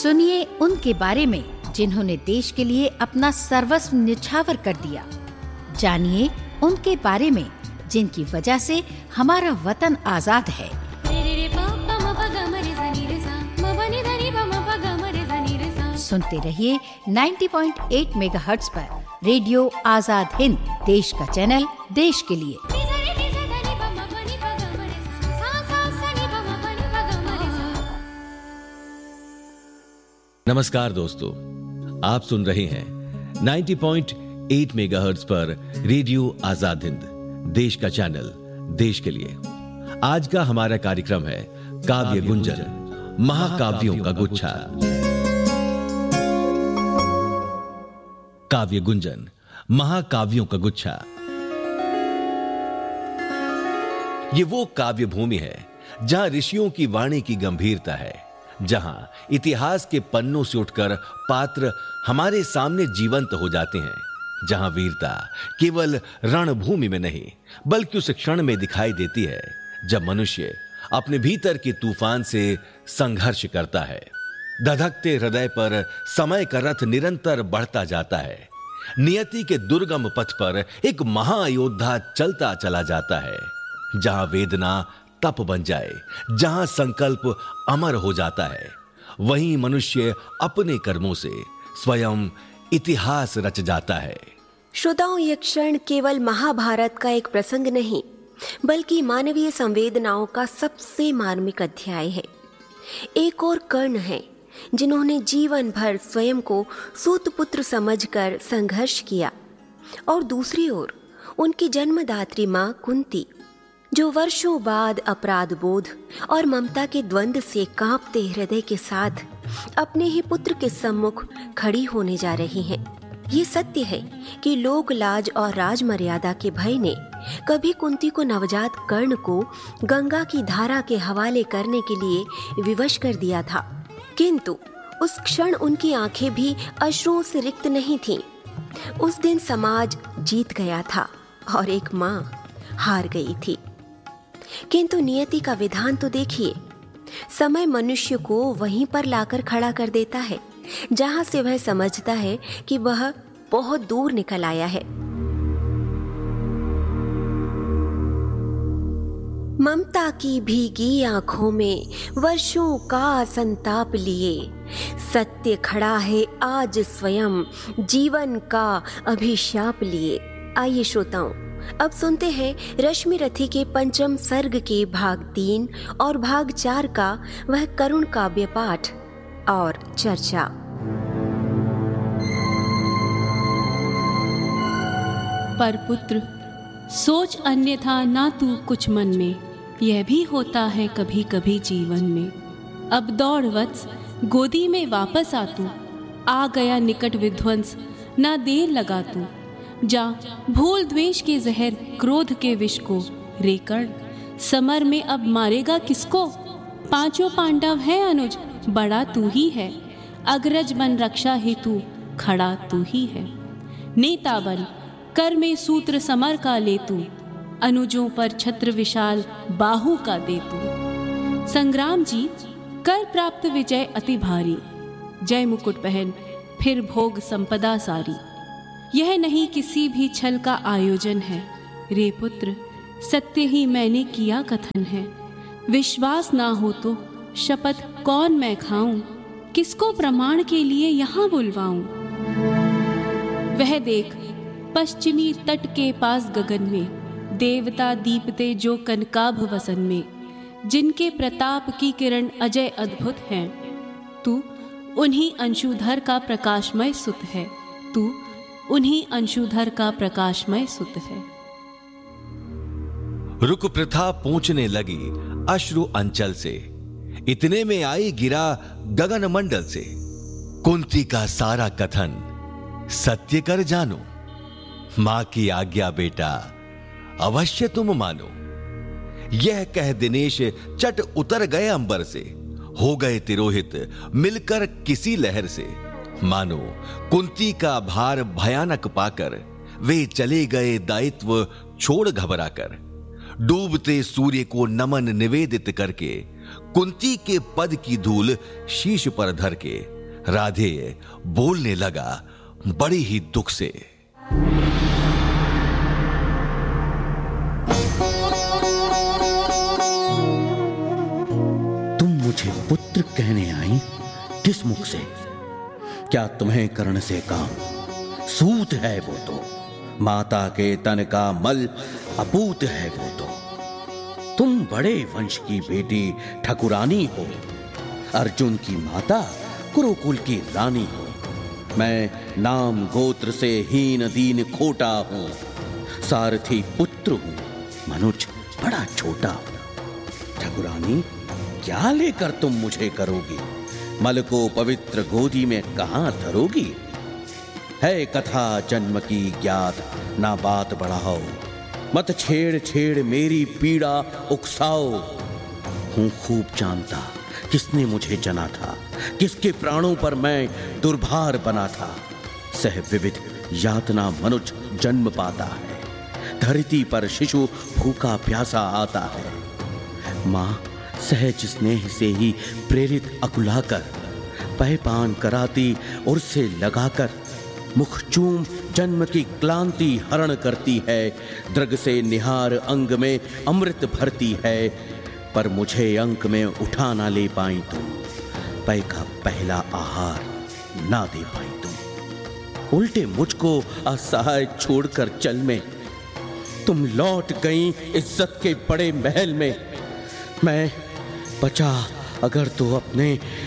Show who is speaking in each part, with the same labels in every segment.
Speaker 1: सुनिए उनके बारे में जिन्होंने देश के लिए अपना सर्वस्व न्यौछावर कर दिया। जानिए उनके बारे में जिनकी वजह से हमारा वतन आजाद है। सुनते रहिए 90.8 मेगाहर्ट्ज पर रेडियो आजाद हिंद, देश का चैनल, देश के लिए।
Speaker 2: नमस्कार दोस्तों, आप सुन रहे हैं 90.8 मेगाहर्ट्ज पर रेडियो आजाद हिंद, देश का चैनल, देश के लिए। आज का हमारा कार्यक्रम है काव्य गुंजन, महाकाव्यों का गुच्छा। काव्य गुंजन, महाकाव्यों का गुच्छा। ये वो काव्य भूमि है जहां ऋषियों की वाणी की गंभीरता है, जहां इतिहास के पन्नों से उठकर पात्र हमारे सामने जीवंत हो जाते हैं, जहां वीरता केवल रणभूमि में नहीं बल्कि उस क्षण में दिखाई देती है जब मनुष्य अपने भीतर के तूफान से संघर्ष करता है। धधकते हृदय पर समय का रथ निरंतर बढ़ता जाता है। नियति के दुर्गम पथ पर एक महायोद्धा चलता चला जाता है। जहां वेदना तप बन जाए, जहां संकल्प अमर हो जाता है, वहीं मनुष्य अपने कर्मों से स्वयं इतिहास रच जाता है।
Speaker 3: श्रोताओं, यह क्षण केवल महाभारत का एक प्रसंग नहीं बल्कि मानवीय संवेदनाओं का सबसे मार्मिक अध्याय है। एक और कर्ण है जिन्होंने जीवन भर स्वयं को सूतपुत्र समझकर संघर्ष किया, और दूसरी ओर उनकी जन्मदात्री मां कुंती, जो वर्षों बाद अपराध बोध और ममता के द्वंद्व से कांपते हृदय के साथ अपने ही पुत्र के सम्मुख खड़ी होने जा रही हैं। ये सत्य है कि लोक लाज और राज मर्यादा के भय ने कभी कुंती को नवजात कर्ण को गंगा की धारा के हवाले करने के लिए विवश कर दिया था, किंतु उस क्षण उनकी आंखें भी अश्रुओं से रिक्त नहीं थीं। उस दिन समाज जीत गया था और एक मां हार गई थी। किंतु नियति का विधान तो देखिए, समय मनुष्य को वहीं पर लाकर खड़ा कर देता है जहां से वह समझता है कि वह बहुत दूर निकल आया है। ममता की भीगी आंखों में वर्षों का संताप लिए सत्य खड़ा है आज स्वयं जीवन का अभिशाप लिए। आइए श्रोताओं, अब सुनते हैं रश्मि रथी के पंचम सर्ग के भाग 3 और भाग 4 का वह करुण काव्य पाठ और चर्चा।
Speaker 4: पर पुत्र सोच अन्यथा ना तू कुछ मन में, यह भी होता है कभी कभी जीवन में। अब दौड़ वत्स गोदी में वापस आ तू, आ गया निकट विध्वंस ना देर लगा तू। जा भूल द्वेष के जहर क्रोध के विष को, रेकड़ समर में अब मारेगा किसको। पांचों पांडव है अनुज, बड़ा तू ही है, अग्रज बन रक्षा हेतु खड़ा तू ही है। नेता बन कर में सूत्र समर का ले तू, अनुजों पर छत्र विशाल बाहु का दे तू। संग्राम जीत कर प्राप्त विजय अति भारी, जय मुकुट पहन फिर भोग संपदा सारी। यह नहीं किसी भी छल का आयोजन है, रे पुत्र सत्य ही मैंने किया कथन है। विश्वास ना हो तो शपथ कौन मैं खाऊं, किसको प्रमाण के लिए यहाँ बुलवाऊं। वह देख पश्चिमी तट के पास गगन में देवता दीपते जो कनकाभ वसन में, जिनके प्रताप की किरण अजय अद्भुत हैं। तू उन्हीं अंशुधर का प्रकाशमय सुत है, तू उन्हीं अंशुधर का प्रकाशमय सुत है।
Speaker 2: रुक प्रथा पूछने लगी अश्रु अंचल से, इतने में आई गिरा गगन मंडल से। कुंती का सारा कथन सत्य कर जानो, मां की आज्ञा बेटा अवश्य तुम मानो। यह कह दिनेश चट उतर गए अंबर से, हो गए तिरोहित मिलकर किसी लहर से। मानो कुंती का भार भयानक पाकर वे चले गए दायित्व छोड़ घबराकर। डूबते सूर्य को नमन निवेदित करके, कुंती के पद की धूल शीश पर धर के, राधेय बोलने लगा बड़ी ही दुख से।
Speaker 5: तुम मुझे पुत्र कहने आई, किस मुख से? क्या तुम्हें कर्ण से काम? सूत है वो तो, माता के तन का मल अपूत है वो तो। तुम बड़े वंश की बेटी ठकुरानी हो, अर्जुन की माता कुरुकुल की रानी हो। मैं नाम गोत्र से हीन दीन खोटा हूं, सारथी पुत्र हूं, मनुज बड़ा छोटा हूं। ठकुरानी, क्या लेकर तुम मुझे करोगी? मल को पवित्र गोदी में कहां धरोगी? है कथा जन्म की ज्ञात, ना बात बढ़ाओ। मत छेड़ छेड़ मेरी पीड़ा उकसाओ। हूं खूब जानता किसने मुझे जना था, किसके प्राणों पर मैं दुर्भार बना था। सह विविध यातना मनुज जन्म पाता है, धरती पर शिशु भूखा प्यासा आता है। माँ सहज स्नेह से ही प्रेरित अकुलाकर, पहपान कराती और से लगाकर, मुख चूम जन्म की क्लांति हरण करती है। दृग से निहार अंग में अमृत भरती है, पर मुझे अंक में उठा ना ले पाई तुम। पै का पहला आहार ना दे पाई तुम। उल्टे मुझको असहाय छोड़कर चल में तुम लौट गई इज्जत के बड़े महल में। मैं बचा अगर तो अपने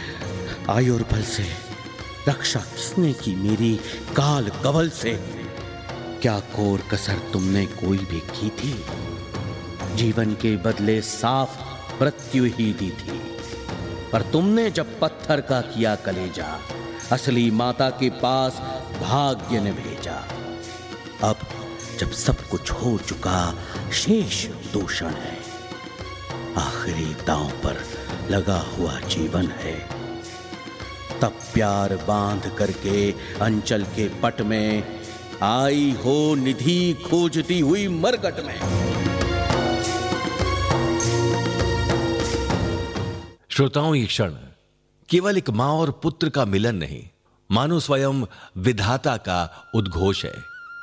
Speaker 5: आयुर्बल से, रक्षा किसने की मेरी काल कवल से? क्या कोर कसर तुमने कोई भी की थी? जीवन के बदले साफ मृत्यु ही दी थी। पर तुमने जब पत्थर का किया कलेजा, असली माता के पास भाग्य ने भेजा। अब जब सब कुछ हो चुका, शेष दूषण है। आखिरी दांव पर लगा हुआ जीवन है। तब प्यार बांध करके अंचल के पट में आई हो निधि खोजती हुई मरकट में।
Speaker 2: श्रोताओं, ये क्षण केवल एक मां और पुत्र का मिलन नहीं, मानो स्वयं विधाता का उद्घोष है।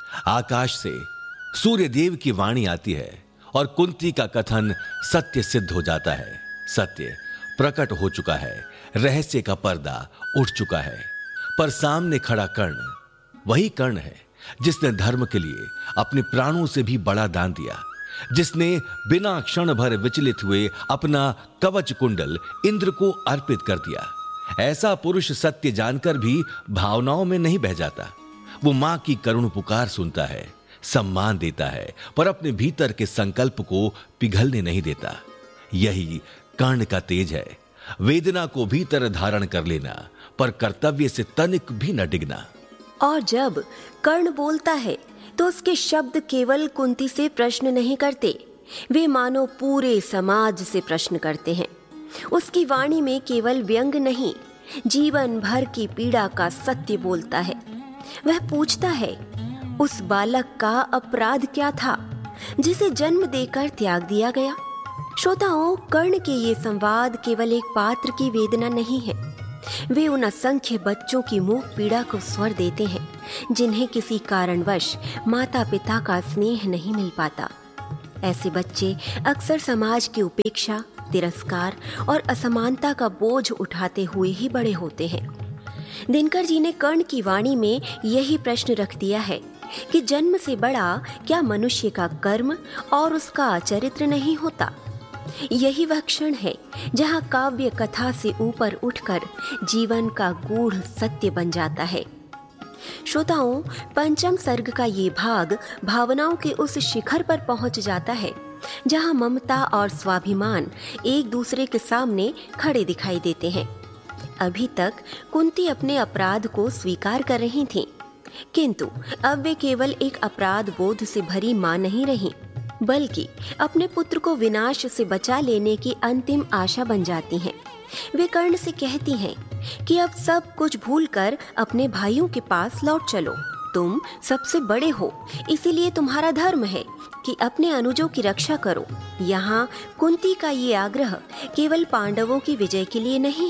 Speaker 2: आकाश से सूर्य देव की वाणी आती है और कुंती का कथन सत्य सिद्ध हो जाता है। सत्य प्रकट हो चुका है, रहस्य का पर्दा उठ चुका है। पर सामने खड़ा कर्ण वही कर्ण है जिसने धर्म के लिए अपने प्राणों से भी बड़ा दान दिया, जिसने बिना क्षण भर विचलित हुए अपना कवच कुंडल इंद्र को अर्पित कर दिया। ऐसा पुरुष सत्य जानकर भी भावनाओं में नहीं बह जाता। वो मां की करुण पुकार सुनता है, सम्मान देता है, पर अपने भीतर के संकल्प को पिघलने नहीं देता। यही कर्ण का तेज है, वेदना को भीतर धारण कर लेना, पर कर्तव्य से तनिक भी न डिगना।
Speaker 3: और जब कर्ण बोलता है तो उसके शब्द केवल कुंती से प्रश्न नहीं करते, वे मानो पूरे समाज से प्रश्न करते हैं। उसकी वाणी में केवल व्यंग नहीं, जीवन भर की पीड़ा का सत्य बोलता है। वह पूछता है, उस बालक का अपराध क्या था जिसे जन्म देकर त्याग दिया गया? श्रोताओं, कर्ण के ये संवाद केवल एक पात्र की वेदना नहीं है, वे उन असंख्य बच्चों की मूक पीड़ा को स्वर देते हैं जिन्हें किसी कारणवश माता पिता का स्नेह नहीं मिल पाता। ऐसे बच्चे अक्सर समाज की उपेक्षा, तिरस्कार और असमानता का बोझ उठाते हुए ही बड़े होते हैं। दिनकर जी ने कर्ण की वाणी में यही प्रश्न रख दिया है कि जन्म से बड़ा क्या मनुष्य का कर्म और उसका चरित्र नहीं होता। यही वह क्षण है जहाँ काव्य कथा से ऊपर उठकर जीवन का गूढ़ सत्य बन जाता है। श्रोताओं, पंचम सर्ग का ये भाग भावनाओं के उस शिखर पर पहुंच जाता है जहाँ ममता और स्वाभिमान एक दूसरे के सामने खड़े दिखाई देते हैं। अभी तक कुंती अपने अपराध को स्वीकार कर रही थीं, किंतु अब वे केवल एक अपराध बोध से भरी मां नहीं रही, बल्कि अपने पुत्र को विनाश से बचा लेने की अंतिम आशा बन जाती हैं। वे कर्ण से कहती हैं कि अब सब कुछ भूलकर अपने भाइयों के पास लौट चलो। तुम सबसे बड़े हो, इसीलिए तुम्हारा धर्म है कि अपने अनुजों की रक्षा करो। यहाँ कुंती का ये आग्रह केवल पांडवों की विजय के लिए नहीं है,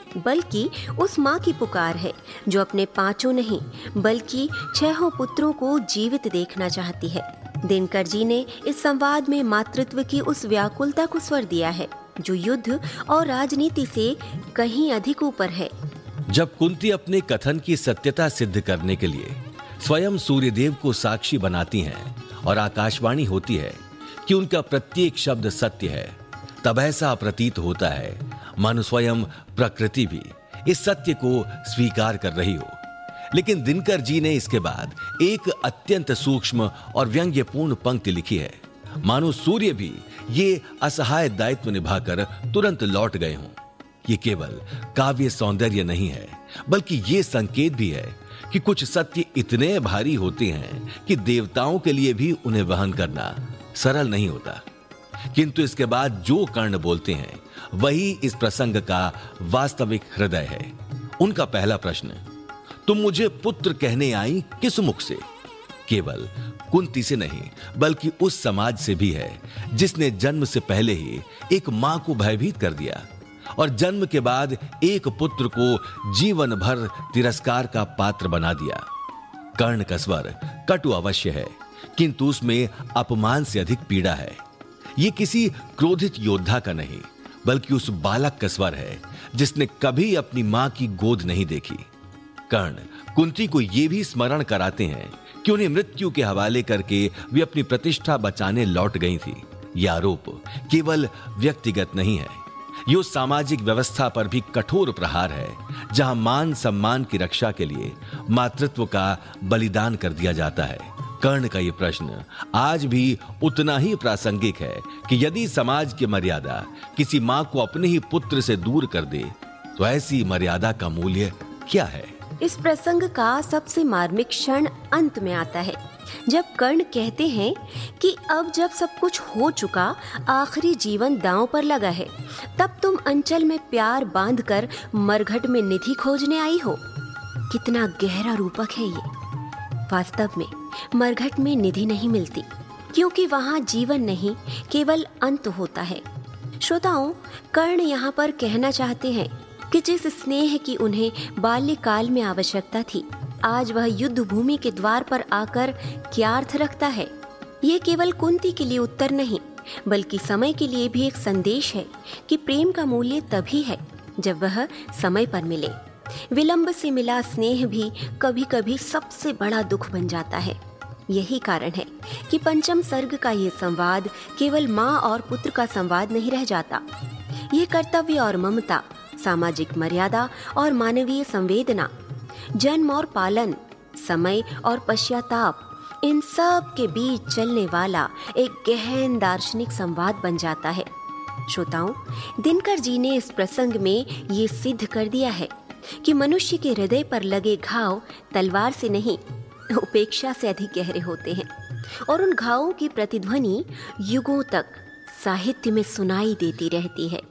Speaker 3: बल्कि उस माँ की पुकार है जो अपने 5 नहीं बल्कि 6 पुत्रों को जीवित देखना चाहती है। दिनकर जी ने इस संवाद में मातृत्व की उस व्याकुलता को स्वर दिया है जो युद्ध और राजनीति से कहीं अधिक ऊपर है।
Speaker 2: जब कुंती अपने कथन की सत्यता सिद्ध करने के लिए स्वयं सूर्यदेव को साक्षी बनाती हैं और आकाशवाणी होती है कि उनका प्रत्येक शब्द सत्य है, तब ऐसा प्रतीत होता है मानो स्वयं प्रकृति भी इस सत्य को स्वीकार कर रही हो। लेकिन दिनकर जी ने इसके बाद एक अत्यंत सूक्ष्म और व्यंग्यपूर्ण पंक्ति लिखी है, मानो सूर्य भी ये असहाय दायित्व निभाकर तुरंत लौट गए हों। ये केवल काव्य सौंदर्य नहीं है, बल्कि ये संकेत भी है कि कुछ सत्य इतने भारी होते हैं कि देवताओं के लिए भी उन्हें वहन करना सरल नहीं होता। किंतु इसके बाद जो कर्ण बोलते हैं वही इस प्रसंग का वास्तविक हृदय है। उनका पहला प्रश्न, तुम मुझे पुत्र कहने आई किस मुख से? केवल कुंती से नहीं बल्कि उस समाज से भी है जिसने जन्म से पहले ही एक मां को भयभीत कर दिया और जन्म के बाद एक पुत्र को जीवन भर तिरस्कार का पात्र बना दिया। कर्ण का स्वर कटु अवश्य है, किंतु उसमें अपमान से अधिक पीड़ा है। ये किसी क्रोधित योद्धा का नहीं बल्कि उस बालक का स्वर है जिसने कभी अपनी मां की गोद नहीं देखी। कर्ण कुंती को यह भी स्मरण कराते हैं कि उन्हें मृत्यु के हवाले करके वे अपनी प्रतिष्ठा बचाने लौट गई थी। यह आरोप केवल व्यक्तिगत नहीं है, यह सामाजिक व्यवस्था पर भी कठोर प्रहार है जहां मान सम्मान की रक्षा के लिए मातृत्व का बलिदान कर दिया जाता है। कर्ण का यह प्रश्न आज भी उतना ही प्रासंगिक है कि यदि समाज की मर्यादा किसी मां को अपने ही पुत्र से दूर कर दे तो ऐसी मर्यादा का मूल्य क्या है?
Speaker 3: इस प्रसंग का सबसे मार्मिक क्षण अंत में आता है जब कर्ण कहते हैं कि अब जब सब कुछ हो चुका, आखिरी जीवन दांव पर लगा है, तब तुम अंचल में प्यार बांधकर मरघट में निधि खोजने आई हो। कितना गहरा रूपक है ये। वास्तव में मरघट में निधि नहीं मिलती, क्योंकि वहां जीवन नहीं केवल अंत होता है। श्रोताओं, कर्ण यहाँ पर कहना चाहते हैं कि जिस स्नेह की उन्हें बाल्यकाल में आवश्यकता थी, आज वह युद्ध भूमि के द्वार पर आकर क्या अर्थ रखता है। ये केवल कुंती के लिए उत्तर नहीं बल्कि समय के लिए भी एक संदेश है कि प्रेम का मूल्य तभी है जब वह समय पर मिले। विलंब से मिला स्नेह भी कभी कभी सबसे बड़ा दुख बन जाता है। यही कारण है कि पंचम सर्ग का ये संवाद केवल माँ और पुत्र का संवाद नहीं रह जाता। ये कर्तव्य और ममता, सामाजिक मर्यादा और मानवीय संवेदना, जन्म और पालन, समय और पश्चाताप, इन सब के बीच चलने वाला एक गहन दार्शनिक संवाद बन जाता है। श्रोताओं, दिनकर जी ने इस प्रसंग में ये सिद्ध कर दिया है कि मनुष्य के हृदय पर लगे घाव तलवार से नहीं, उपेक्षा से अधिक गहरे होते हैं और उन घावों की प्रतिध्वनि युगों तक साहित्य में सुनाई देती रहती है।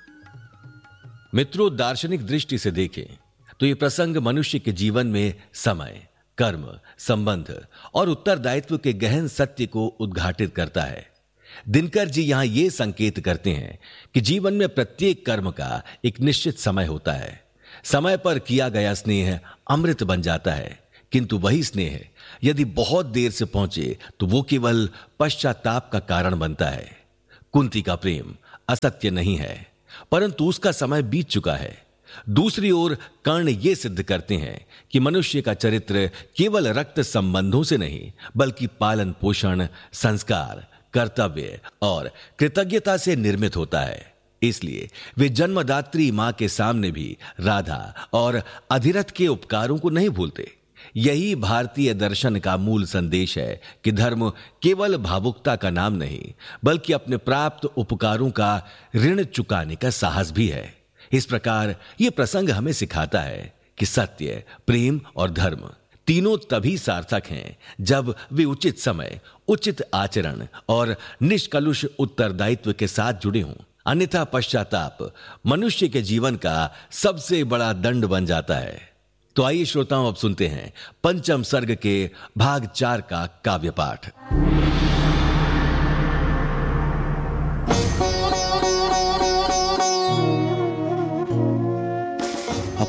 Speaker 2: मित्रों, दार्शनिक दृष्टि से देखें तो यह प्रसंग मनुष्य के जीवन में समय, कर्म, संबंध और उत्तरदायित्व के गहन सत्य को उद्घाटित करता है। दिनकर जी यहां यह संकेत करते हैं कि जीवन में प्रत्येक कर्म का एक निश्चित समय होता है। समय पर किया गया स्नेह अमृत बन जाता है, किंतु वही स्नेह यदि बहुत देर से पहुंचे तो वो केवल पश्चाताप का कारण बनता है। कुंती का प्रेम असत्य नहीं है, परंतु उसका समय बीत चुका है। दूसरी ओर कर्ण ये सिद्ध करते हैं कि मनुष्य का चरित्र केवल रक्त संबंधों से नहीं बल्कि पालन पोषण, संस्कार, कर्तव्य और कृतज्ञता से निर्मित होता है। इसलिए वे जन्मदात्री मां के सामने भी राधा और अधिरथ के उपकारों को नहीं भूलते। यही भारतीय दर्शन का मूल संदेश है कि धर्म केवल भावुकता का नाम नहीं बल्कि अपने प्राप्त उपकारों का ऋण चुकाने का साहस भी है। इस प्रकार यह प्रसंग हमें सिखाता है कि सत्य, प्रेम और धर्म तीनों तभी सार्थक हैं जब वे उचित समय, उचित आचरण और निष्कलुष उत्तरदायित्व के साथ जुड़े हों। अन्यथा पश्चाताप मनुष्य के जीवन का सबसे बड़ा दंड बन जाता है। तो आइए श्रोताओं, अब सुनते हैं पंचम सर्ग के भाग 4 का काव्य पाठ।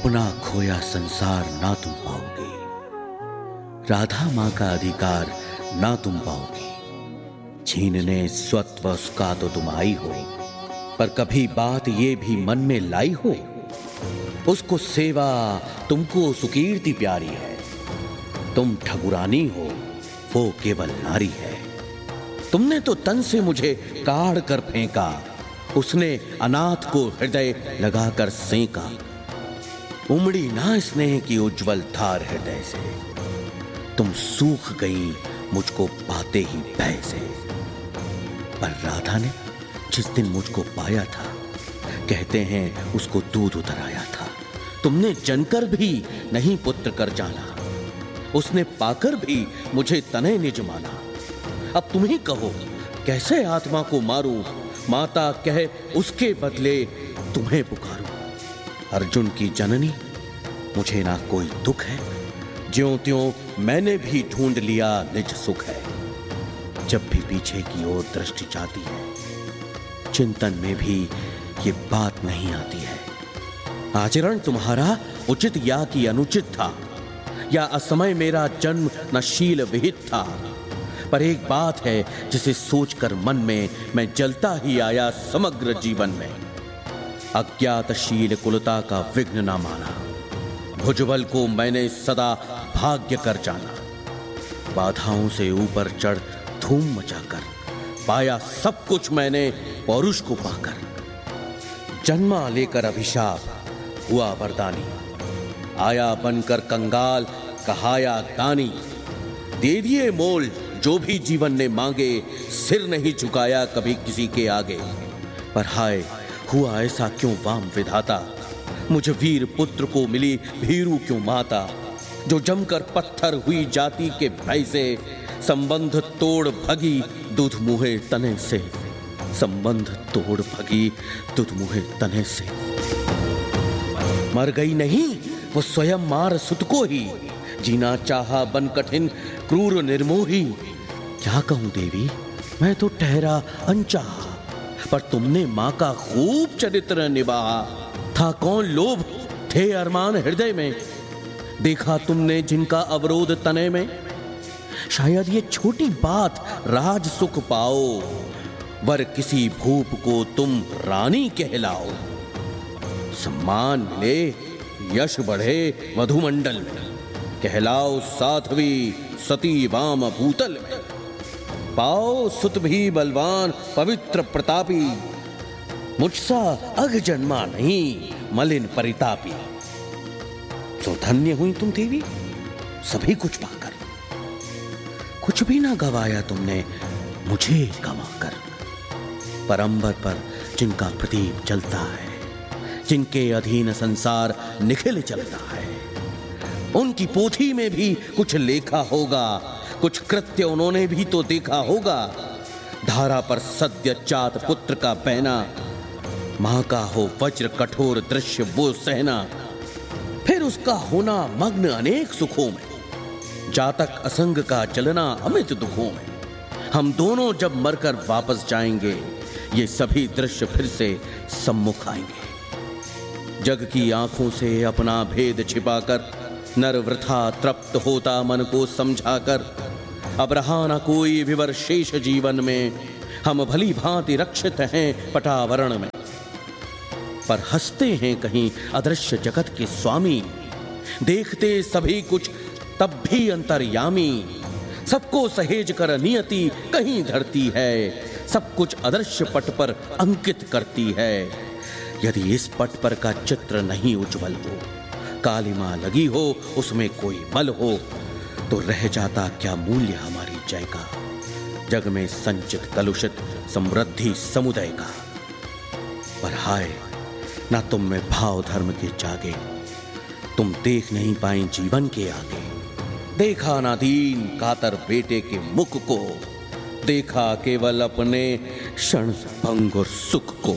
Speaker 5: अपना खोया संसार ना तुम पाओगे, राधा मां का अधिकार ना तुम पाओगे। छीनने स्वत्व उसका तो तुम आई हो, पर कभी बात ये भी मन में लाई हो, उसको सेवा तुमको सुकीर्ति प्यारी है। तुम ठकुरानी हो, वो केवल नारी है। तुमने तो तन से मुझे काढ़ कर फेंका, उसने अनाथ को हृदय लगाकर सेंका। उमड़ी ना स्नेह की उज्जवल धार हृदय से, तुम सूख गई मुझको पाते ही भय से। पर राधा ने जिस दिन मुझको पाया था, कहते हैं उसको दूध उतर आया था। तुमने जनकर भी नहीं पुत्र कर जाना, उसने पाकर भी मुझे तने निज माना। अब तुम ही कहो कैसे आत्मा को मारूं, माता कहे उसके बदले तुम्हें पुकारूं। अर्जुन की जननी मुझे ना कोई दुख है, ज्यों त्यों मैंने भी ढूंढ लिया निज सुख है। जब भी पीछे की ओर दृष्टि जाती है, चिंतन में भी ये बात नहीं आती है। आचरण तुम्हारा उचित या कि अनुचित था, या असमय मेरा जन्म न शील विहित था। पर एक बात है जिसे सोचकर मन में मैं जलता ही आया समग्र जीवन में। अज्ञातशील कुलता का विघ्न न माना, भुजबल को मैंने सदा भाग्य कर जाना। बाधाओं से ऊपर चढ़ धूम मचाकर पाया सब कुछ मैंने पौरुष को पाकर। जन्मा लेकर अभिशाप हुआ वरदानी, आया बनकर कंगाल कहाया दानी। दे दिए मोल जो भी जीवन ने मांगे, सिर नहीं झुकाया कभी किसी के आगे। पर हाय हुआ ऐसा क्यों वाम विधाता, मुझे वीर पुत्र को मिली भीरू क्यों माता। जो जमकर पत्थर हुई जाति के भय से, संबंध तोड़ भगी दूध मुहे तने से। संबंध तोड़ भगी दूध मुहे तने से। मर गई नहीं वो स्वयं मार सुत को ही, जीना चाहा बन कठिन क्रूर निर्मोही। क्या कहूं देवी, मैं तो ठहरा अनचाहा, पर तुमने मां का खूब चरित्र निभाया। था कौन लोभ थे अरमान हृदय में, देखा तुमने जिनका अवरोध तने में। शायद ये छोटी बात राज सुख पाओ, वर किसी भूप को तुम रानी कहलाओ। सम्मान मिले यश बढ़े वधुमंडल में, कहलाओ साध्वी सती वाम भूतल में। पाओ सुत भी बलवान पवित्र प्रतापी, मुझसा अग जन्मा नहीं मलिन परितापी। तो धन्य हुई तुम देवी सभी कुछ पाकर, कुछ भी ना गवाया तुमने मुझे गवाकर। परंबर पर जिनका प्रदीप जलता है, जिनके अधीन संसार निखिल चलता है, उनकी पोथी में भी कुछ लेखा होगा, कुछ कृत्य उन्होंने भी तो देखा होगा। धारा पर सद्य चात पुत्र का बहना, मां का हो वज्र कठोर दृश्य वो सहना। फिर उसका होना मग्न अनेक सुखों में, जातक असंग का चलना अमित दुखों में। हम दोनों जब मरकर वापस जाएंगे, ये सभी दृश्य फिर से सम्मुख आएंगे। जग की आंखों से अपना भेद छिपाकर, नर वृथा तृप्त होता मन को समझाकर। अब रहा न कोई विवर शेष जीवन में, हम भली भांति रक्षित हैं पटावरण में। पर हंसते हैं कहीं अदृश्य जगत के स्वामी, देखते सभी कुछ तब भी अंतर्यामी। सबको सहेज कर नियति कहीं धरती है, सब कुछ अदृश्य पट पर अंकित करती है। यदि इस पट पर का चित्र नहीं उज्जवल हो, कालिमा लगी हो उसमें कोई मल हो, तो रह जाता क्या मूल्य हमारी जय का, जग में संचित कलुषित समृद्धि समुदय का। पर हाय ना तुम में भाव धर्म के जागे, तुम देख नहीं पाए जीवन के आगे। देखा ना दीन कातर बेटे के मुख को, देखा केवल अपने क्षण भंग और सुख को।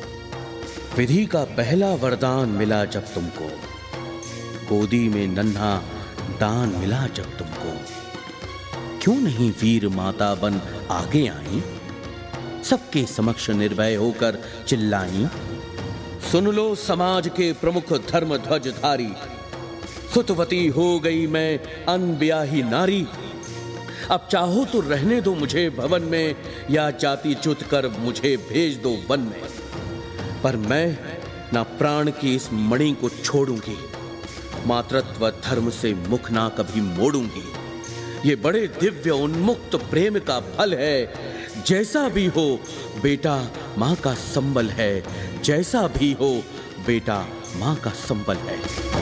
Speaker 5: विधि का पहला वरदान मिला जब तुमको, गोदी में नन्हा दान मिला जब तुमको। क्यों नहीं वीर माता बन आगे आई, सबके समक्ष निर्भय होकर चिल्लाई। सुन लो समाज के प्रमुख धर्म ध्वजधारी, सुतवती हो गई मैं अनब्याही नारी। अब चाहो तो रहने दो मुझे भवन में, या जाति च्युत कर मुझे भेज दो वन में। पर मैं ना प्राण की इस मणि को छोड़ूंगी, मातृत्व धर्म से मुख ना कभी मोड़ूंगी। ये बड़े दिव्य उन्मुक्त प्रेम का फल है। जैसा भी हो बेटा माँ का संबल है, जैसा भी हो बेटा माँ का संबल है।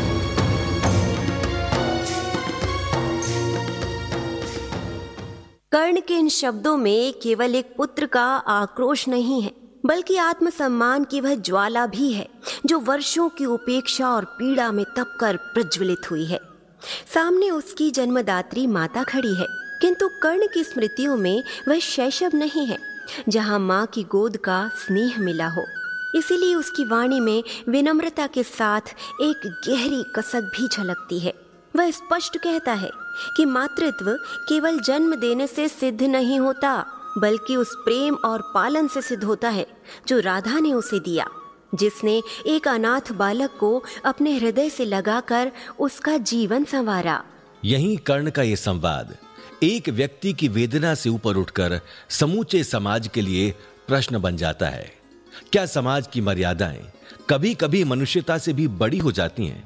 Speaker 3: कर्ण के इन शब्दों में केवल एक पुत्र का आक्रोश नहीं है, बल्कि आत्मसम्मान की वह ज्वाला भी है जो वर्षों की उपेक्षा और पीड़ा में तपकर प्रज्वलित हुई है। सामने उसकी जन्मदात्री माता खड़ी है, किंतु कर्ण की स्मृतियों में वह शैशव नहीं है जहां माँ की गोद का स्नेह मिला हो। इसीलिए उसकी वाणी में विनम्रता के साथ एक गहरी कसक भी झलकती है। वह स्पष्ट कहता है कि मातृत्व केवल जन्म देने से सिद्ध नहीं होता, बल्कि उस प्रेम और पालन से सिद्ध होता है जो राधा ने उसे दिया, जिसने एक अनाथ बालक को अपने हृदय से लगाकर उसका जीवन संवारा।
Speaker 2: यहीं कर्ण का यह संवाद एक व्यक्ति की वेदना से ऊपर उठकर समूचे समाज के लिए प्रश्न बन जाता है। क्या समाज की मर्यादाएं कभी कभी मनुष्यता से भी बड़ी हो जाती हैं?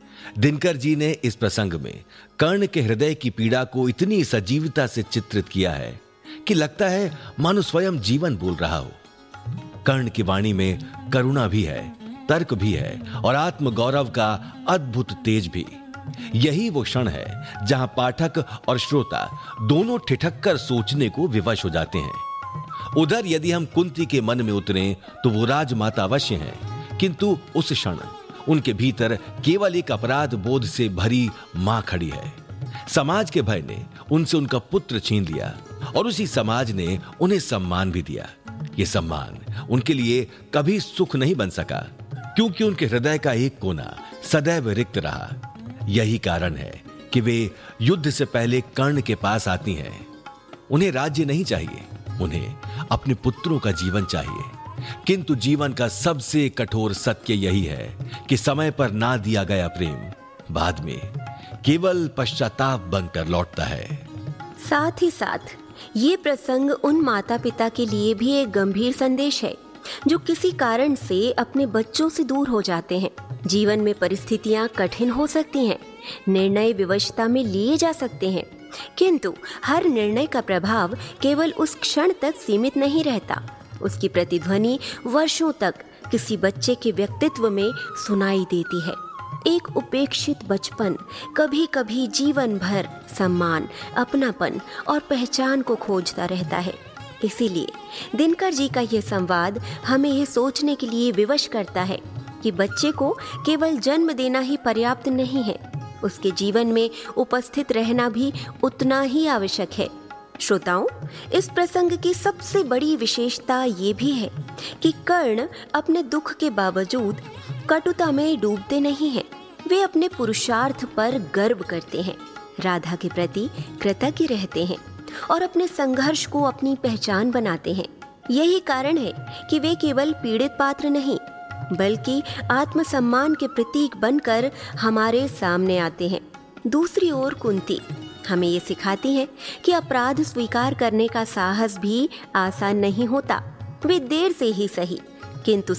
Speaker 2: दिनकर जी ने इस प्रसंग में कर्ण के हृदय की पीड़ा को इतनी सजीवता से चित्रित किया है कि लगता है मानो स्वयं जीवन बोल रहा हो। कर्ण की वाणी में करुणा भी है, तर्क भी है और आत्मगौरव का अद्भुत तेज भी। यही वो क्षण है जहां पाठक और श्रोता दोनों ठिठक कर सोचने को विवश हो जाते हैं। उधर यदि हम कुंती के मन में उतरें तो वो राजमाता अवश्य हैं, किंतु उस क्षण उनके भीतर केवल एक अपराध बोध से भरी मां खड़ी है। समाज के भय ने उनसे उनका पुत्र छीन लिया और उसी समाज ने उन्हें सम्मान भी दिया। ये सम्मान उनके लिए कभी सुख नहीं बन सका, क्योंकि उनके हृदय का एक कोना सदैव रिक्त रहा। यही कारण है कि वे युद्ध से पहले कर्ण के पास आती हैं। उन्हें राज्य नहीं चाहिए, उन्हें अपने पुत्रों का जीवन चाहिए। किंतु जीवन का सबसे कठोर सत्य यही है कि समय पर ना दिया गया प्रेम बाद में केवल पश्चाताप बनकर लौटता है।
Speaker 3: साथ ही साथ ये प्रसंग उन माता पिता के लिए भी एक गंभीर संदेश है जो किसी कारण से अपने बच्चों से दूर हो जाते हैं। जीवन में परिस्थितियां कठिन हो सकती हैं, निर्णय विवशता में लिए जा सकते हैं, किंतु हर निर्णय का प्रभाव केवल उस क्षण तक सीमित नहीं रहता। उसकी प्रतिध्वनि वर्षों तक किसी बच्चे के व्यक्तित्व में सुनाई देती है। एक उपेक्षित बचपन कभी कभी जीवन भर सम्मान, अपनापन और पहचान को खोजता रहता है। इसीलिए दिनकर जी का यह संवाद हमें यह सोचने के लिए विवश करता है कि बच्चे को केवल जन्म देना ही पर्याप्त नहीं है, उसके जीवन में उपस्थित रहना भी उतना ही आवश्यक है। श्रोताओं, इस प्रसंग की सबसे बड़ी विशेषता ये भी है कि कर्ण अपने दुख के बावजूद कटुता में डूबते नहीं हैं। वे अपने पुरुषार्थ पर गर्व करते हैं, राधा के प्रति कृतज्ञ रहते हैं और अपने संघर्ष को अपनी पहचान बनाते हैं। यही कारण है कि वे केवल पीड़ित पात्र नहीं, बल्कि आत्मसम्मान के प्रतीक बनकर हमारे सामने आते हैं। दूसरी ओर कुंती हमें ये सिखाती है कि अपराध स्वीकार करने का साहस भी आसान नहीं होता। वे देर से ही सही, किंतु